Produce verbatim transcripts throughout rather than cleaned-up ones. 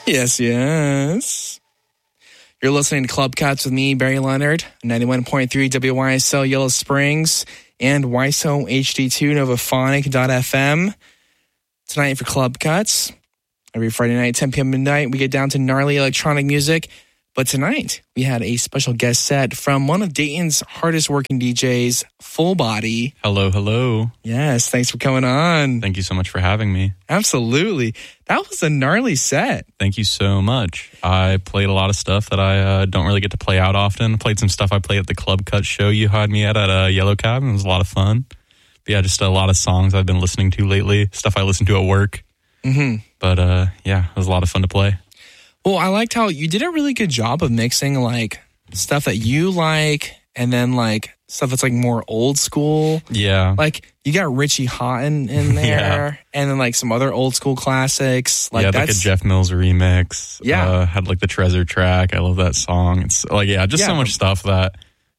Yes, yes. You're listening to Club Cuts with me, Barry Leonard, ninety-one point three W Y S L Yellow Springs and Y S O H D two Novaphonic dot F M. Tonight for Club Cuts. Every Friday night, ten p.m. midnight, we get down to gnarly electronic music. But tonight, we had a special guest set from one of Dayton's hardest working D Js, Full Body. Hello, hello. Yes, thanks for coming on. Thank you so much for having me. Absolutely. That was a gnarly set. Thank you so much. I played a lot of stuff that I uh, don't really get to play out often. Played some stuff I played at the Club Cut show you had me at at uh, Yellow Cabin. It was a lot of fun. But yeah, just a lot of songs I've been listening to lately, stuff I listen to at work. Mm-hmm. But uh, yeah, it was a lot of fun to play. Well, I liked how you did a really good job of mixing like stuff that you like and then like stuff that's like more old school. Yeah. Like you got Richie Houghton in there Yeah. and then like some other old school classics. Like yeah, that's like a Jeff Mills remix. Yeah. Uh, had like the Treasure track. I love that song. It's like, yeah, just Yeah. so much stuff that,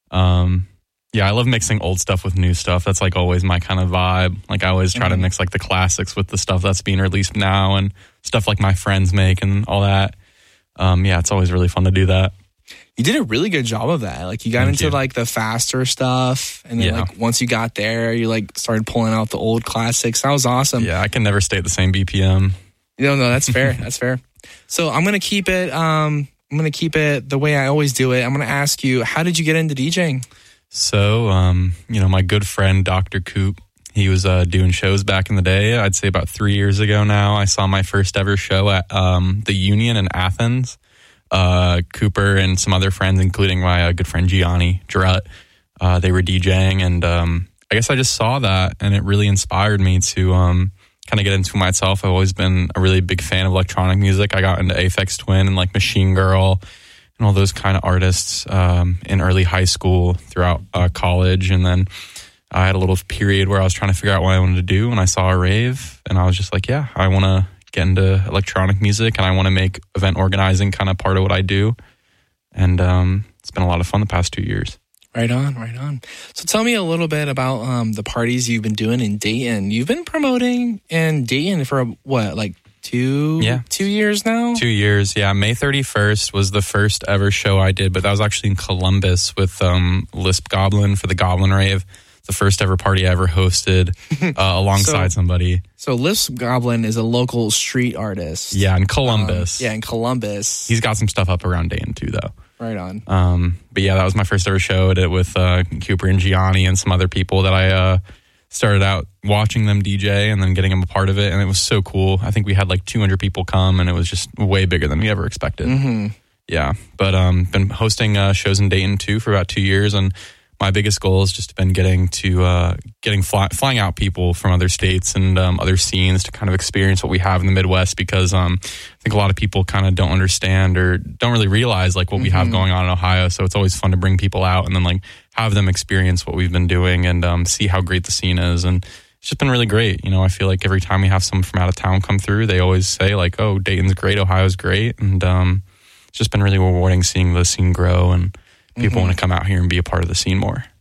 um, yeah, I love mixing old stuff with new stuff. That's like always my kind of vibe. Like I always try Mm-hmm. to mix like the classics with the stuff that's being released now and stuff like my friends make and all that. Um, yeah, it's always really fun to do that. You did a really good job of that. Like you got Thank into you. like the faster stuff and then Yeah. like once you got there, you like started pulling out the old classics. That was awesome. Yeah, I can never stay at the same B P M. No, no, that's fair. That's fair. So I'm going to keep it, um, I'm going to keep it the way I always do it. I'm going to ask you, how did you get into DJing? So, um, you know, my good friend, Doctor Coop, he was uh, doing shows back in the day. I'd say about three years ago now. I saw my first ever show at um, the Union in Athens. Uh, Cooper and some other friends, including my uh, good friend Gianni Drutt, uh, they were DJing. And um, I guess I just saw that and it really inspired me to um, kind of get into myself. I've always been a really big fan of electronic music. I got into Aphex Twin and like Machine Girl and all those kind of artists um, in early high school, throughout uh, college. And then I had a little period where I was trying to figure out what I wanted to do, and I saw a rave, and I was just like, yeah, I want to get into electronic music, and I want to make event organizing kind of part of what I do. And um, it's been a lot of fun the past two years. Right on, right on. So tell me a little bit about um, the parties you've been doing in Dayton. You've been promoting in Dayton for what, like two, Yeah. two years now? Two years, yeah. May thirty-first was the first ever show I did, but that was actually in Columbus with um, Lisp Goblin for the Goblin Rave. The first ever party I ever hosted uh, alongside So- somebody. So Lisp Goblin is a local street artist. Yeah, in Columbus. Um, yeah, in Columbus. He's got some stuff up around Dayton too, though. Right on. Um, but yeah, that was my first ever show. I did it with uh, Cooper and Gianni and some other people that I uh, started out watching them D J and then getting them a part of it. And it was so cool. I think we had like two hundred people come and it was just way bigger than we ever expected. Mm-hmm. Yeah. But um, been hosting uh, shows in Dayton too for about two years. And my biggest goal has just been getting to uh, getting fly, flying out people from other states and um, other scenes to kind of experience what we have in the Midwest, because um, I think a lot of people kind of don't understand or don't really realize like what we have going on in Ohio. So it's always fun to bring people out and then like have them experience what we've been doing and um, see how great the scene is. And it's just been really great. You know, I feel like every time we have someone from out of town come through, they always say like, oh, Dayton's great, Ohio's great. And um, it's just been really rewarding seeing the scene grow and people Mhm. want to come out here and be a part of the scene more.